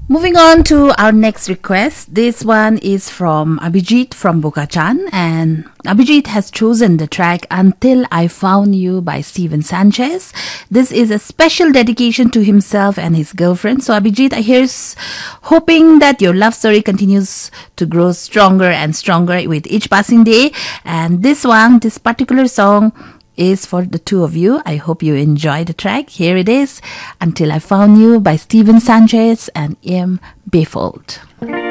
Moving on to our next request. This one is from Abhijit from Bokachan, and Abhijit has chosen the track Until I Found You by Steven Sanchez. This is a special dedication to himself and his girlfriend. So Abhijit, here's hoping that your love story continues to grow stronger and stronger with each passing day. And this particular song is for the two of you. I hope you enjoy the track. Here it is, Until I Found You by Steven Sanchez and M. Befold.